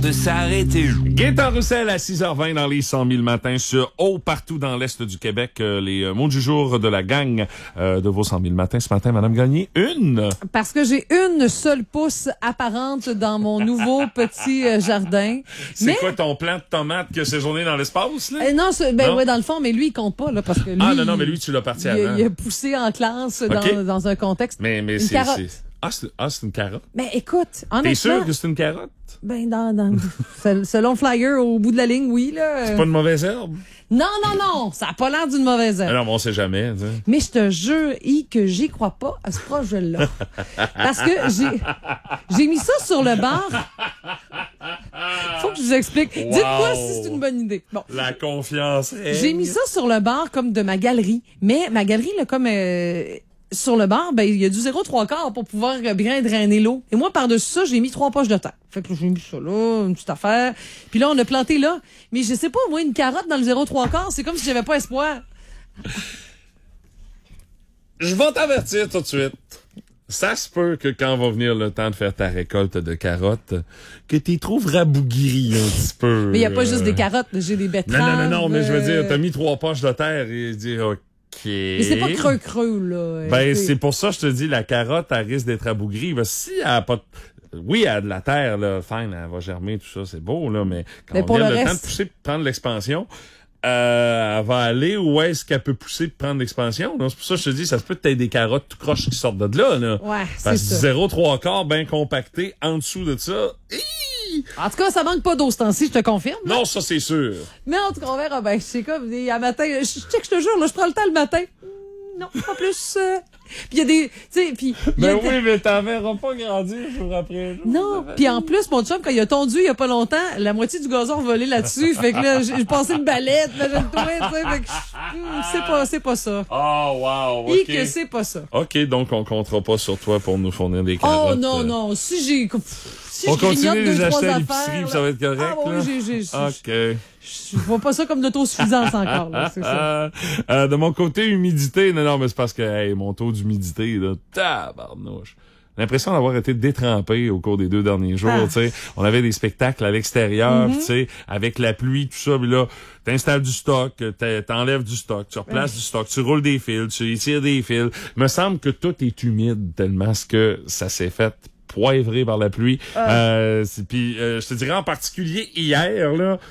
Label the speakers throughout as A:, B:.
A: de s'arrêter.
B: Gaëtan Roussel à 6h20 dans les 100 000 matins sur partout dans l'Est du Québec. Les mots du jour de la gang de vos 100 000 matins. Ce matin, Madame Gagné, une.
C: Parce que j'ai une seule pousse apparente dans mon nouveau petit jardin.
B: C'est quoi ton plant de tomates qui a séjourné dans l'espace, là?
C: Non,
B: Non?
C: ouais, dans le fond, mais lui, il compte pas, là, parce que lui.
B: Non, mais lui, tu l'as parti avant.
C: Il a poussé en classe
B: Ok.
C: dans un contexte.
B: Mais
C: une
B: c'est.
C: carotte.
B: C'est une carotte.
C: Mais écoute, honnêtement.
B: T'es sûr que c'est une carotte?
C: Ben, selon le flyer, au bout de la ligne, oui, là.
B: C'est pas une mauvaise herbe?
C: Non, ça a pas l'air d'une mauvaise herbe.
B: Non, mais on sait jamais, tu sais.
C: Mais je te jure, que j'y crois pas à ce projet-là. Parce que j'ai mis ça sur le bar. Faut que je vous explique.
B: Wow.
C: Dites-moi si c'est une bonne idée. Bon.
B: La confiance règne.
C: J'ai mis ça sur le bar comme de ma galerie. Mais ma galerie, là, comme sur le bar, ben il y a du 0,3 pour pouvoir bien drainer l'eau. Et moi, par-dessus ça, j'ai mis 3 poches de terre. Fait que j'ai mis ça là, une petite affaire. Puis là, on a planté là. Mais je sais pas, moi, une carotte dans le 0,3, c'est comme si j'avais pas espoir.
B: Je vais t'avertir tout de suite. Ça se peut que quand va venir le temps de faire ta récolte de carottes, que t'y trouves rabougri un petit peu.
C: Mais il y a pas juste des carottes, j'ai des betteraves.
B: Non, mais je veux dire, t'as mis 3 poches de terre et dire OK.
C: Mais c'est pas creux, là.
B: Ben, c'est pour ça que je te dis, la carotte, elle risque d'être rabougrie. Ben, si elle a pas oui, elle a de la terre, là, fine, elle va germer, tout ça, c'est beau, là, mais quand
C: mais
B: on
C: pour
B: vient
C: le
B: le temps de
C: reste...
B: pousser, de prendre l'expansion, elle va aller où est-ce qu'elle peut pousser pour prendre l'expansion? C'est pour ça que je te dis, ça se peut que t'aies des carottes tout croches qui sortent de là, là.
C: Ouais, c'est
B: parce
C: ça.
B: que 0,3 bien compacté en dessous de ça.
C: En tout cas, ça manque pas d'eau ce temps-ci, je te confirme. Là.
B: Non, ça, c'est sûr.
C: Mais en tout cas, on verra bien. C'est comme, à matin, je te jure, là, je prends le temps le matin. Non, pas plus. Puis il y a des, tu sais, puis.
B: Ben oui, mais t'en verras pas grandir jour après jour.
C: Non, puis en plus, mon chum, quand il a tondu il y a pas longtemps, la moitié du gazon a volé là-dessus. Fait que là, j'ai passé une balette, imagine-toi, tu sais. Fait que c'est pas ça.
B: Oh, wow, OK.
C: Que c'est pas ça.
B: OK, donc on comptera pas sur toi pour nous fournir des carottes.
C: Oh non, si j'ai... Si
B: on
C: je
B: continue
C: grignote
B: de les
C: 2-3
B: acheter à
C: affaires,
B: l'épicerie, puis ça va être correct,
C: ah, bon,
B: là? OK.
C: Je vois pas ça comme d'autosuffisance encore, là, c'est ça.
B: De mon côté, humidité, non, mais c'est parce que, hey, mon taux d'humidité, là, tabarnouche. L'impression d'avoir été détrempé au cours des 2 derniers jours, tu sais. On avait des spectacles à l'extérieur, tu sais, avec la pluie, tout ça, puis là, t'installes du stock, t'enlèves du stock, tu replaces du stock, tu roules des fils, tu étires des fils. Me semble que tout est humide tellement ce que ça s'est fait poivré par la pluie. Puis je te dirais en particulier hier là,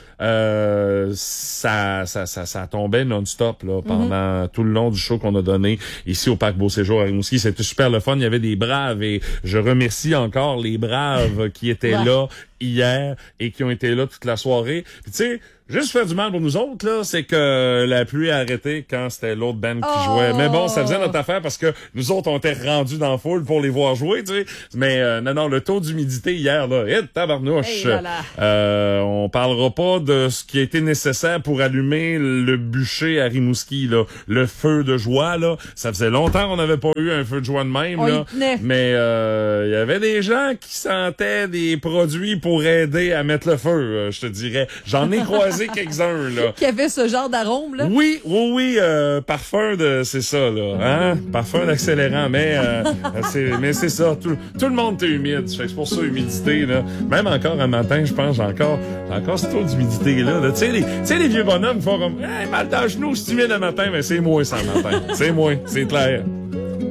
B: ça tombait non-stop là pendant tout le long du show qu'on a donné ici au Parc Beau-Séjour à Rimouski. C'était super le fun. Il y avait des braves et je remercie encore les braves qui étaient là hier et qui ont été là toute la soirée. Puis tu sais, juste faire du mal pour nous autres, là, c'est que la pluie a arrêté quand c'était l'autre band qui jouait. Mais bon, ça faisait notre affaire parce que nous autres, on était rendus dans la foule pour les voir jouer, tu sais. Mais non, le taux d'humidité hier, là, tabarnouche.
C: Hey, voilà.
B: On parlera pas de ce qui a été nécessaire pour allumer le bûcher à Rimouski, là. Le feu de joie, là. Ça faisait longtemps qu'on n'avait pas eu un feu de joie de même, là. Mais il y avait des gens qui sentaient des produits pour aider à mettre le feu, je te dirais. J'en ai croisé quelques-uns, là.
C: Qui avait ce genre d'arôme, là?
B: Oui, parfum c'est ça, là, hein? Parfum d'accélérant, mais c'est ça, tout le monde est humide, c'est pour ça, humidité, là. Même encore un matin, je pense, j'ai encore ce taux d'humidité-là, là. Tu sais, les vieux bonhommes font comme, hey, mal dans le genou, si tu viens le matin, mais c'est moi, ça, le matin. C'est moi, c'est clair.